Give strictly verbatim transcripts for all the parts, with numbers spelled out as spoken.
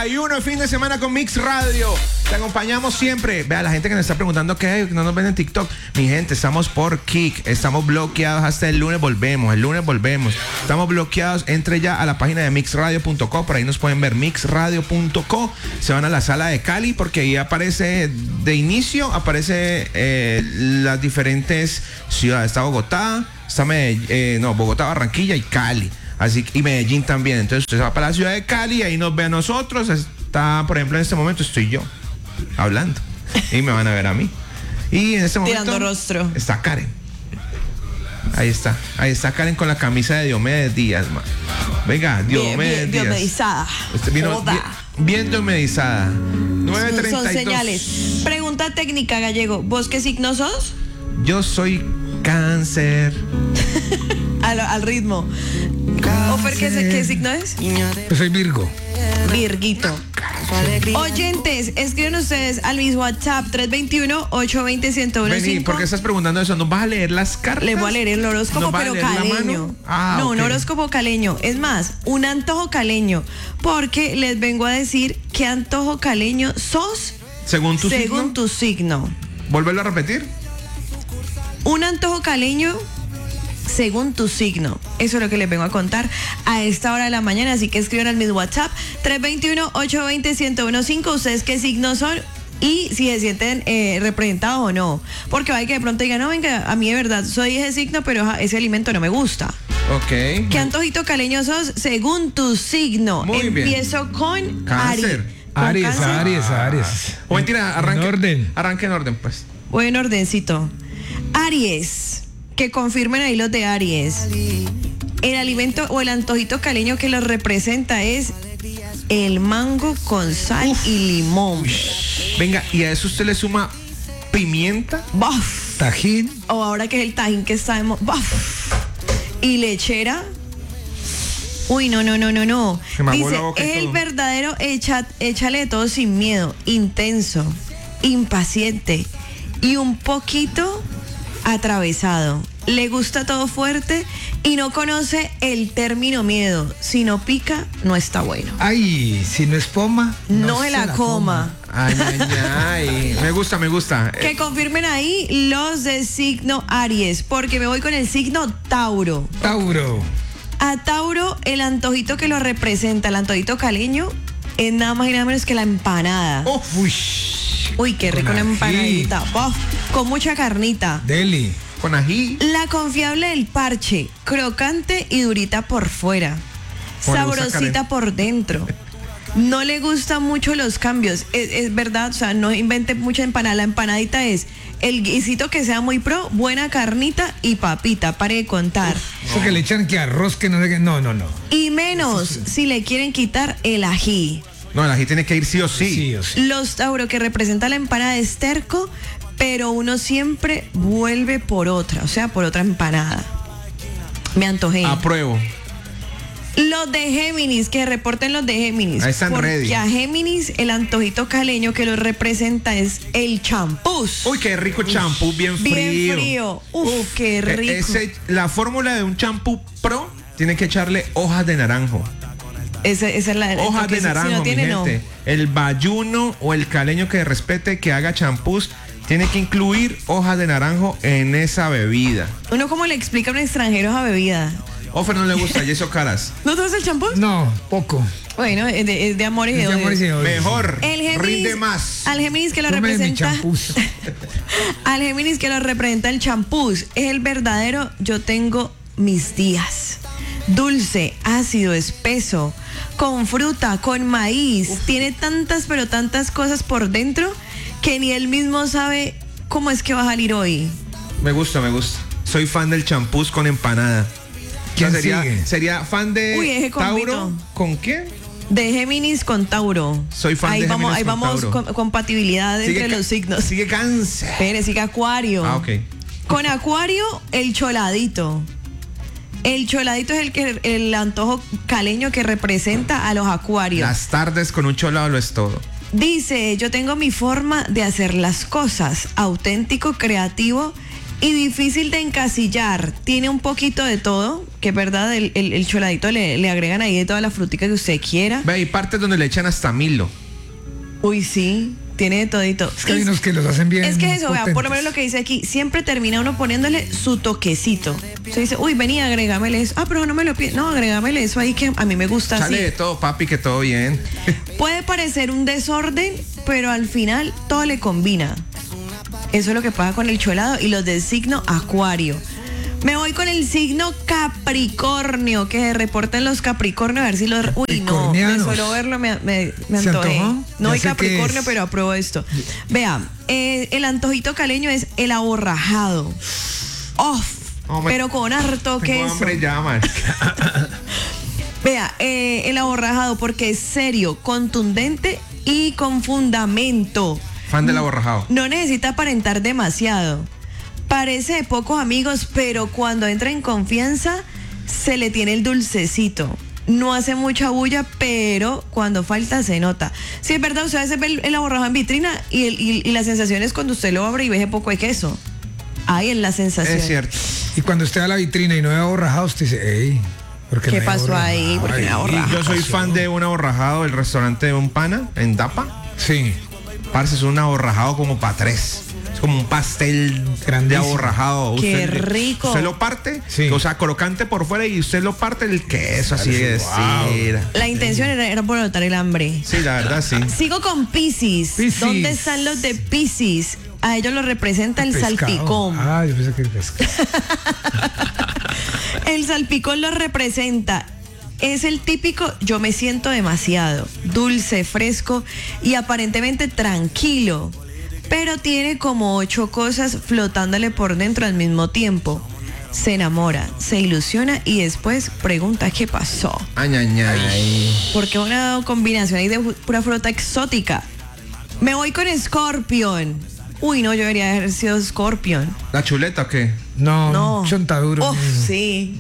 y uno, fin de semana con Mix Radio. Te acompañamos siempre. Vea, la gente que nos está preguntando que no nos ven en TikTok. Mi gente, estamos por Kik. Estamos bloqueados hasta el lunes. Volvemos. El lunes volvemos. Estamos bloqueados. Entre ya a la página de mix radio punto co. Por ahí nos pueden ver. mix radio punto co. Se van a la sala de Cali porque ahí aparece de inicio. Aparece eh, las diferentes ciudades. Está Bogotá. Está Medellín. Eh, no, Bogotá, Barranquilla y Cali. Así que, y Medellín también. Entonces usted se va para la ciudad de Cali. Ahí nos ve a nosotros. Está, por ejemplo, en este momento estoy yo hablando y me van a ver a mí. Y en este momento tirando rostro está Karen. Ahí está, ahí está Karen con la camisa de Diomedes Díaz, man. Venga, Diomedes bien, bien, Díaz. Diomedizada. Usted vino bien, bien diomedizada. nueve treinta y dos. Son señales. Pregunta técnica, Gallego. ¿Vos qué signo sos? Yo soy Cáncer. al, al ritmo. Ofer, ¿qué, ¿qué signo es? Yo soy Virgo. Virguito. Oyentes, escriben ustedes al mismo WhatsApp tres dos uno, ocho dos cero, uno cero uno cinco. Vení, ¿por qué estás preguntando eso? ¿Nos vas a leer las cartas? Les voy a leer el horóscopo, pero caleño. Ah, no, okay. Un horóscopo caleño. Es más, un antojo caleño. Porque les vengo a decir qué antojo caleño sos según tu según signo. tu signo. ¿Vuélvelo a repetir? Un antojo caleño según tu signo. Eso es lo que les vengo a contar a esta hora de la mañana. Así que escriban al mismo WhatsApp tres dos uno, ocho dos cero, uno cero uno cinco. Ustedes qué signos son y si se sienten eh, representados o no. Porque va a que de pronto digan, no, venga, a mí de verdad soy ese signo, pero ja, ese alimento no me gusta. Ok. ¿Qué antojito caleño sos según tu signo? Muy Empiezo bien. con Cáncer. Aries. ¿Con Aries, Cáncer? Aries, Aries. O mentira, arranque. En orden. Arranque en orden, pues. Buen ordencito. Aries. Que confirmen ahí los de Aries. El alimento o el antojito caleño que los representa es el mango con sal Uf. y limón. Venga, y a eso usted le suma pimienta. Buf. Tajín. O ahora que es el tajín que sabemos. Buf. Y lechera. Uy, no, no, no, no, no. Dice, es el verdadero echa, échale de todo sin miedo, intenso, impaciente y un poquito atravesado. Le gusta todo fuerte y no conoce el término miedo. Si no pica, no está bueno. Ay, si no es poma, no, no se la, la coma. coma. Ay, ay, ay. Me gusta, me gusta. Que confirmen ahí los de signo Aries, porque me voy con el signo Tauro. Tauro. A Tauro, el antojito que lo representa, el antojito caleño, es nada más y nada menos que la empanada. Oh, uy. Uy, qué rico una empanadita. Oh, con mucha carnita. Deli. Con ají. La confiable del parche, crocante y durita por fuera. Sabrosita por dentro. No le gustan mucho los cambios. Es, es verdad, o sea, no invente mucha empanada. La empanadita es el guisito que sea muy pro, buena carnita y papita, pare de contar. Uf, eso no. Que le echan que arroz, que no sé qué. No, no, no. Y menos sí. si le quieren quitar el ají. No, el ají tiene que ir sí o sí. Sí o sí. Los Tauro que representa la empanada es terco, pero uno siempre vuelve por otra, o sea, por otra empanada. Me antojé. Apruebo. Los de Géminis, que reporten los de Géminis. Ahí están porque ready. A Géminis, el antojito caleño que lo representa es el champús. Uy, qué rico champú, bien frío. Bien frío. Uf, Uf qué rico. Ese, la fórmula de un champú pro tiene que echarle hojas de naranjo. Esa, esa es la hojas de naranjo, si no tiene, mi gente. No. El bayuno o el caleño que respete, que haga champús, tiene que incluir hojas de naranjo en esa bebida. Uno, ¿cómo le explica a un extranjero esa bebida? Ofer no le gusta, y eso caras. ¿No te gusta el champú? No, poco. Bueno, es de, es de amor y de odio. Mejor, el Géminis, rinde más. Al Géminis que lo Tome representa. Mi champús. Al Géminis que lo representa el champús. Es el verdadero yo tengo mis días. Dulce, ácido, espeso, con fruta, con maíz. Uf. Tiene tantas, pero tantas cosas por dentro que ni él mismo sabe cómo es que va a salir hoy. Me gusta, me gusta. Soy fan del champús con empanada. ¿Quién sería, sigue? sería fan de Uy, Tauro. ¿Con qué? De Géminis con Tauro. Soy fan ahí de vamos, Géminis ahí con vamos Tauro. con compatibilidad sigue entre los signos. Sigue Cáncer. Espere, sigue Acuario. Ah, ok. Con Acuario, el choladito. El choladito es el que el antojo caleño que representa a los acuarios. Las tardes con un cholado lo es todo. Dice, yo tengo mi forma de hacer las cosas, auténtico, creativo y difícil de encasillar. Tiene un poquito de todo, que es verdad, el, el, el choladito le, le agregan ahí de toda la frutica que usted quiera. Ve, hay partes donde le echan hasta Milo. Uy, sí, tiene de todito. Es que hay unos que los hacen bien. Es que eso, vea, por lo potentes. menos lo que dice aquí, siempre termina uno poniéndole su toquecito. Se dice, uy, vení, agregámele eso. Ah, pero no me lo pides. No, agregámele eso ahí que a mí me gusta Sale así. de todo, papi, que todo bien. Puede parecer un desorden, pero al final todo le combina. Eso es lo que pasa con el cholado y los del signo Acuario. Me voy con el signo Capricornio, que reporten los Capricornios, a ver si los... Uy, no, de solo verlo me, me, me ¿Se antojé. antojó? No Ya hay sé Capricornio, qué es. pero apruebo esto. Vea, eh, el antojito caleño es el aborrajado. Off, Oh, me- pero con harto Tengo queso. hambre ya, man. Vea, eh, el aborrajado porque es serio, contundente y con fundamento. Fan del aborrajado. No necesita aparentar demasiado. Parece de pocos amigos, pero cuando entra en confianza se le tiene el dulcecito. No hace mucha bulla, pero cuando falta se nota. Sí, es verdad, usted a veces ve el, el aborrajado en vitrina y, el, y, y la sensación es cuando usted lo abre y ve ese poco de queso. Ahí es la sensación. Es cierto. Y cuando usted va a la vitrina y no ve aborrajado, usted dice, ey, ¿por qué ¿Qué no hay pasó ahí? ¿Por qué no hay aborrajado? Yo soy fan de un aborrajado del restaurante de un pana en Dapa. Sí. Parce, es un aborrajado como para tres. Es como un pastel Grandísimo. de aborrajado. ¡Qué Usted- rico! Usted lo parte, Sí. o sea, crocante por fuera y usted lo parte el queso así de Wow. decir. La intención era, era por notar el hambre. Sí, la verdad, sí. Sigo con Piscis. Piscis. ¿Dónde están los de Piscis? A ellos los representa el Pescado. salpicón. Ah, yo pensé que el pescado. El salpicón lo representa. Es el típico yo me siento demasiado, dulce, fresco y aparentemente tranquilo, pero tiene como ocho cosas flotándole por dentro al mismo tiempo. Se enamora, se ilusiona y después pregunta qué pasó. Ay, ay, ay. Porque una combinación ahí de pura fruta exótica. Me voy con Scorpion. Uy, no, yo debería haber sido Scorpion. ¿La chuleta o qué? No, No. chontaduro. Uf, sí.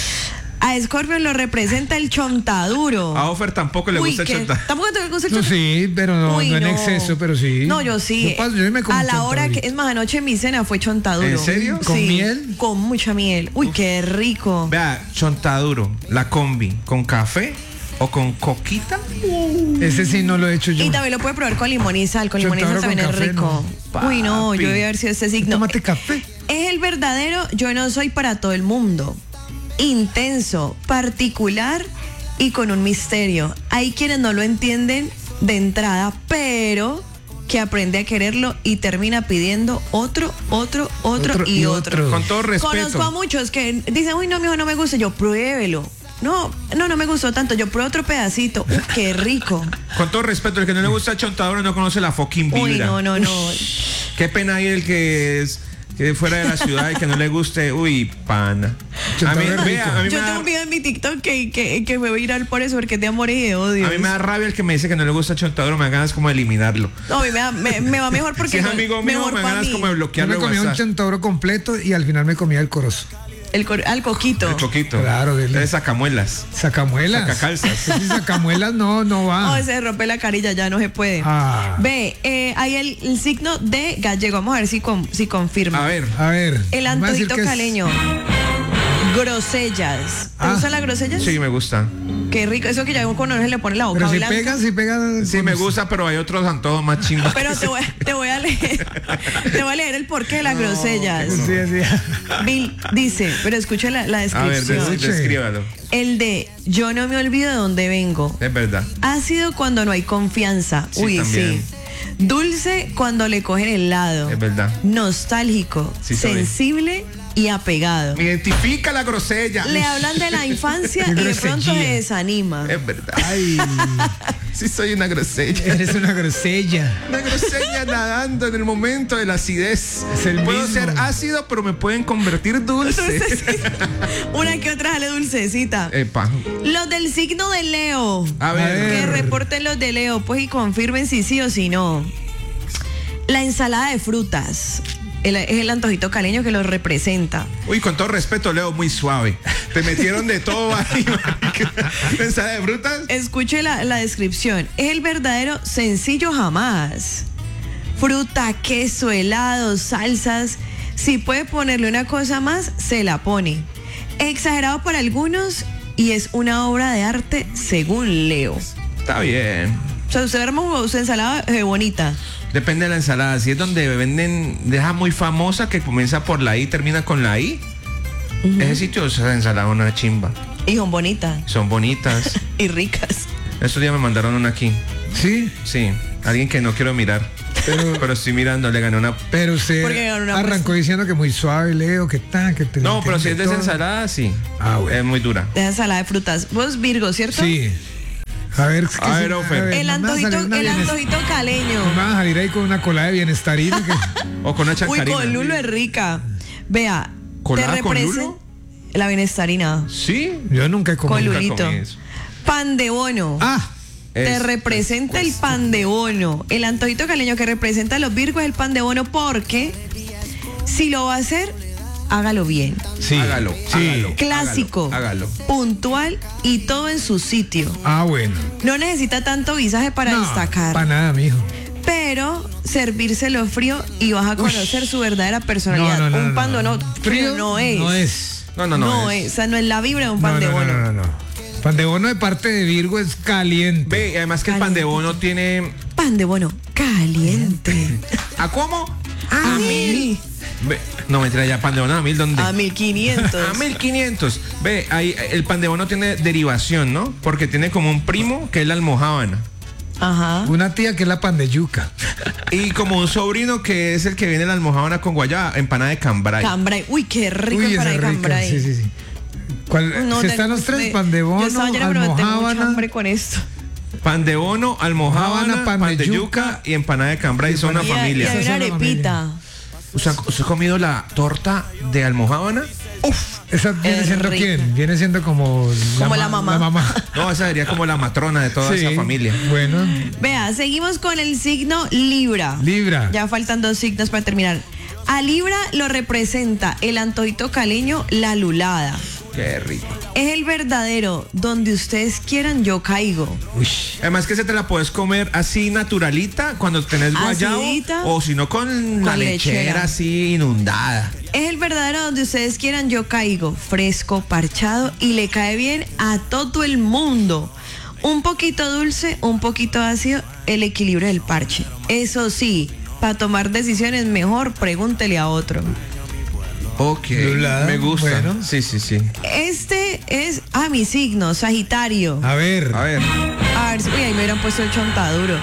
A Scorpion lo representa el chontaduro. A Ofer tampoco le Uy, gusta el ¿qué? chontaduro. ¿Tampoco te gusta el No, chontaduro? sí, pero no, Uy, no en exceso, pero sí. No, yo sí. Yo paso- yo me como a un la hora que, chontadurito. es más, anoche mi cena fue chontaduro. ¿En serio? ¿Con Sí, miel? Con mucha miel. Uy, qué rico. Vea, chontaduro, la combi, con café o con coquita. Ese sí no lo he hecho yo. Y también lo puede probar con limón y sal. Con limón y sal Chontaduro también con es café, rico. no. Uy, no, Papi. yo debía haber sido este signo. Tómate café. Es el verdadero yo no soy para todo el mundo. Intenso, particular y con un misterio. Hay quienes no lo entienden de entrada, pero que aprende a quererlo y termina pidiendo otro, otro, otro, Otro y, y otro. otro. Con todo respeto. Conozco a muchos que dicen, uy, no, mijo, no me gusta. Yo, pruébelo. No, no, no me gustó tanto. Yo pruebo otro pedacito. Uy, qué rico. Con todo respeto, el que no le gusta el chontaduro no conoce la fucking vibra. Uy, no, no, no. Qué pena ahí el que es que fuera de la ciudad y que no le guste. Uy, pana. A mí, Chontaduro es vea, rico. a mí me Yo tengo da, un video en mi TikTok que, que, que fue viral por eso, porque es de amores y de odio. a mí me da rabia el que me dice que no le gusta el chontaduro, me da ganas como de eliminarlo. No, a mí me, da- me, me va mejor porque Si es no- amigo mío, mejor me da pa' ganas mí. como de Yo bloquearlo me de comía un WhatsApp. chontaduro completo y al final me comía el corozo. El cor- al coquito. El coquito. Claro, dele. de sacamuelas. Sacamuelas. Sacacalzas. Si sacamuelas no, no va. Oh, se rompe la carilla, ya no se puede. Ah. Ve, eh, hay el, el signo de gallego. Vamos a ver si, con- si confirma. A ver. A ver. El me va a decir antojito que es- caleño. Grosellas. ¿Te Ah. gustan las grosellas? Sí, me gusta. Qué rico. Eso que ya cuando se le pone la boca Pero si blanca. pega, si pega. Sí, me gusta, pero hay otros antojos más chingos. Pero te voy, te voy a leer. Te voy a leer el porqué de las grosellas. Sí, sí. Bill dice, pero escucha la, la A ver, descripción. des- descríbalo. El de yo no me olvido de dónde vengo. Es verdad. Ácido cuando no hay confianza. Sí, Uy, también. sí. Dulce cuando le cogen el lado. Es verdad. Nostálgico, Sí, soy. sensible y apegado. Me identifica la grosella. Le hablan de la infancia y de pronto se Grosellía. desanima. Es verdad. Ay, Sí, soy una grosella. eres una grosella. Una grosella nadando en el momento de la acidez. Es el Puedo mismo. ser ácido, pero me pueden convertir dulce. Una que otra sale dulcecita. Epa. Los del signo de Leo. A ver. Que reporten los de Leo, pues, y confirmen si sí o si no. La ensalada de frutas. El- es el antojito caleño que lo representa. Uy, con todo respeto, Leo, muy suave. Te metieron de todo ahí, marica. ¿Ensalada de frutas? Escuche la, la descripción. Es el verdadero sencillo jamás. Fruta, queso, helado, salsas. Si puede ponerle una cosa más, se la pone. Exagerado para algunos y es una obra de arte según Leo. Está bien. O sea, usted arma su ensalada eh, bonita. Depende de la ensalada. Si es donde venden, deja muy famosa que comienza por la I y termina con la I. Uh-huh. Ese sitio, esa ensalada es una chimba. Y son bonitas. Son bonitas. Y ricas. Estos días me mandaron una aquí. ¿Sí? Sí. Alguien que no quiero mirar. Pero, pero estoy mirando, le gané una. Pero usted arrancó puesta. diciendo que muy suave, Leo, que está, que te No, pero si es de esa ensalada, sí. Ah, bueno. Es muy dura. De ensalada de frutas. Vos Virgo, ¿cierto? Sí. A ver, ¿qué a ver, a ver, el antojito, el antojito caleño. Me van a salir ahí con una colada de bienestarina. Que... o con una chacarina. Uy, con lulo es rica. Vea, ¿colada con lulo? La bienestarina. Sí. Yo nunca he comido. Con lulito. Pan de bono. Ah. Te es, representa es, el pan de bono. El antojito caleño que representa a los Virgos es el pan de bono porque si lo va a hacer, hágalo bien. Sí, hágalo, sí. hágalo. Clásico, hágalo, hágalo. Puntual y todo en su sitio. Ah, bueno. No necesita tanto visaje para no, destacar. Para nada, mijo. Pero servírselo frío y vas a conocer Ush. su verdadera personalidad. No, no, no, un pan de bono frío no es. No es. No, no, no. No es. es. O sea, no es la vibra de un pan no, de no, bono. No, no, no, no. Pan de bono de parte de Virgo es caliente. Ve, además que caliente. El pan de bono tiene... Pan de bono caliente. ¿A cómo? A, a mil. mil. Ve, no, mentira, ya pan de bono a mil, ¿dónde? A mil quinientos. A mil quinientos. Ve, ahí el pan de bono tiene derivación, ¿no? Porque tiene como un primo que es la almojábana. Ajá. Una tía que es la pan de yuca. Y como un sobrino que es el que viene la almojábana con guayaba, empanada de cambray. Cambray. Uy, qué rico Uy, empanada de cambray. Sí, sí, sí. ¿Cuál, no, si están los tres, pan de bono, almojábana, con esto. Pan de bono, almojábana, pan, pan de yuca, yuca y empanada de cambray. Son una y familia. Y hay una arepita. ¿Usted ha comido la torta de almojábana? Uf, ¿esa viene es siendo rica. quién? Viene siendo como, como la, la, mamá. la mamá. No, esa sería como la matrona de toda sí, esa familia. Bueno. Vea, seguimos con el signo Libra. Libra. Ya faltan dos signos para terminar. A Libra lo representa el antojito caleño, la lulada. Qué rico. Es el verdadero, donde ustedes quieran yo caigo. Uy. Además que se te la puedes comer así naturalita cuando tenés guayabo. Acidita, o si no con, con la lechera, lechera así inundada. Es el verdadero, donde ustedes quieran yo caigo. Fresco, parchado y le cae bien a todo el mundo. Un poquito dulce, un poquito ácido, el equilibrio del parche. Eso sí, para tomar decisiones mejor pregúntele a otro. Ok, Lulada, me gusta. Bueno. Sí, sí, sí. Este es a ah, mi signo, Sagitario. A ver. A ver. A ver, uy, ahí me hubieran puesto el chontaduro.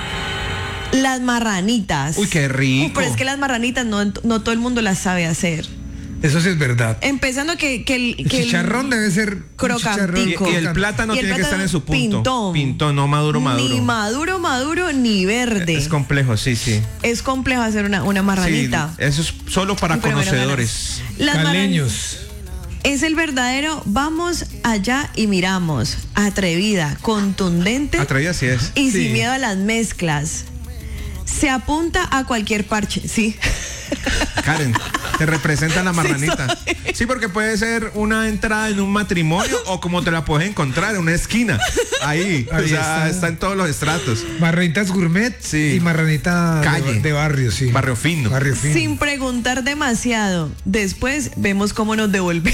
Las marranitas. Uy, qué rico. Uy, pero es que las marranitas no, no todo el mundo las sabe hacer. Eso sí es verdad. Empezando que, que el, el que chicharrón el debe ser crocantico. Y, y el plátano y el tiene plátano que estar en su punto. Pintón. Pintón, no maduro, maduro. Ni maduro, maduro, ni verde. Es complejo, sí, sí. Es complejo hacer una, una marranita. Sí, eso es solo para Pero conocedores. Caleños. Es el verdadero, vamos allá y miramos. Atrevida, contundente. Atrevida sí es. Y sí. sin miedo a las mezclas. Se apunta a cualquier parche, sí. Karen, te representa la marranita. Sí, sí, porque puede ser una entrada en un matrimonio o como te la puedes encontrar en una esquina. Ahí, Ahí o sea, está. está en todos los estratos. Marranitas gourmet sí. y marranita calle, de, de barrio, sí. Barrio fino. Barrio fino. Sin preguntar demasiado. Después vemos cómo nos devuelve.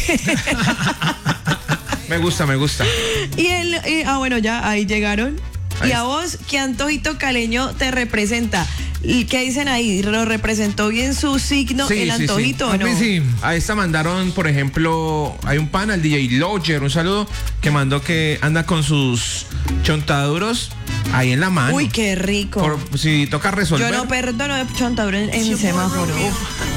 Me gusta, me gusta. Y el, y, ah, bueno, ya ahí llegaron. Ahí. Y a vos, ¿qué antojito caleño te representa? ¿Qué dicen ahí? ¿Lo representó bien su signo, sí, el antojito sí, sí. o no? Sí. A esta mandaron, por ejemplo, hay un pan, al D J Lodger, un saludo, que mandó que anda con sus chontaduros ahí en la mano. Uy, qué rico. Por, si toca resolver. Yo no perdono de chontaduro en, en mi semáforo. Uf.